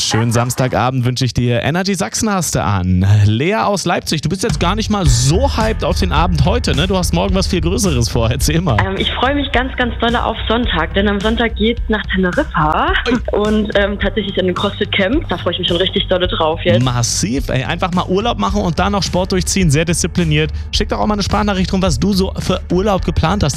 Schönen Samstagabend wünsche ich dir. Energy Sachsen hast du an. Lea aus Leipzig, du bist jetzt gar nicht mal so hyped auf den Abend heute, ne? Du hast morgen was viel Größeres vor. Erzähl mal. Ich freue mich ganz, ganz doll auf Sonntag, denn am Sonntag geht's nach Teneriffa und tatsächlich in den CrossFit Camp. Da freue ich mich schon richtig doll drauf jetzt. Massiv, ey. Einfach mal Urlaub machen und da noch Sport durchziehen. Sehr diszipliniert. Schick doch auch mal eine Sprachnachricht rum, was du so für Urlaub geplant hast.